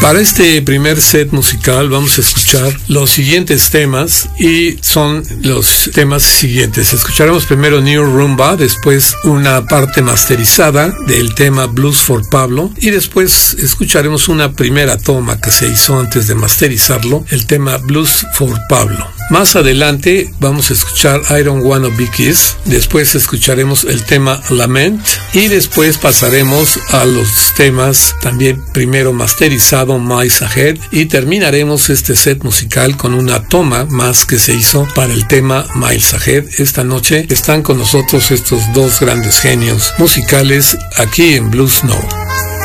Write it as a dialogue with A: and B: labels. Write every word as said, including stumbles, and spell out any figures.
A: Para este primer set musical vamos a escuchar los siguientes temas y son los temas siguientes. Escucharemos primero New Rumba, después una parte masterizada del tema Blues for Pablo y después escucharemos una primera toma que se hizo antes de masterizarlo, el tema Blues for Pablo. Más adelante vamos a escuchar I Don't Wanna Be Kissed, después escucharemos el tema Lament y después pasaremos a los temas también primero masterizado Miles Ahead y terminaremos este set musical con una toma más que se hizo para el tema Miles Ahead. Esta noche están con nosotros estos dos grandes genios musicales aquí en Blues Now.